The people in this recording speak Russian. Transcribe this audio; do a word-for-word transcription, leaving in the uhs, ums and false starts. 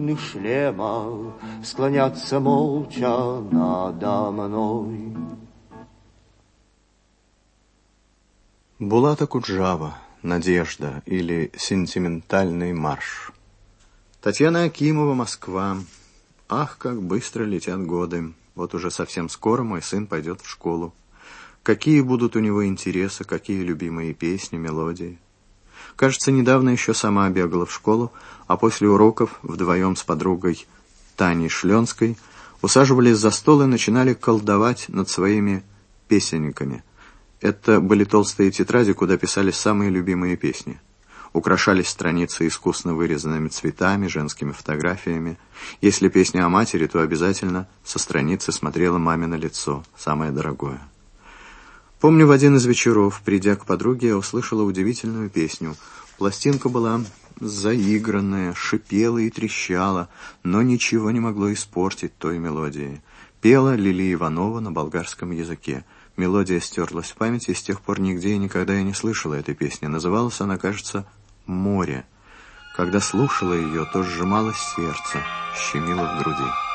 длинных шлемах склонятся молча надо мной. Булат Акуджава, «Надежда» или «Сентиментальный марш». Татьяна Акимова, Москва. Ах, как быстро летят годы. Вот уже совсем скоро мой сын пойдет в школу. Какие будут у него интересы, какие любимые песни, мелодии. Кажется, недавно еще сама бегала в школу, а после уроков вдвоем с подругой Таней Шленской усаживались за стол и начинали колдовать над своими песенниками. Это были толстые тетради, куда писались самые любимые песни. Украшались страницы искусно вырезанными цветами, женскими фотографиями. Если песня о матери, то обязательно со страницы смотрело мамино лицо, самое дорогое. Помню, в один из вечеров, придя к подруге, я услышала удивительную песню. Пластинка была заигранная, шипела и трещала, но ничего не могло испортить той мелодии. Пела Лили Иванова на болгарском языке. Мелодия стерлась в памяти, и с тех пор нигде и никогда я не слышала этой песни. Называлась она, кажется, «Море». Когда слушала ее, то сжималось сердце, щемило в груди.